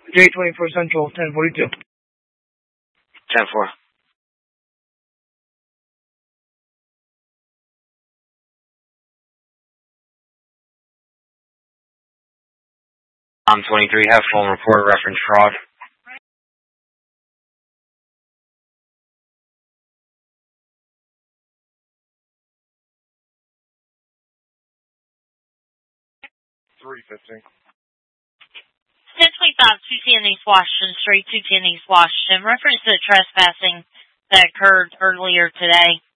J24 Central, 1042. 10-4. I'm 23, have phone report reference fraud. $3.15. 1025, 210 East Washington Street, 210 East Washington. Reference to the trespassing that occurred earlier today.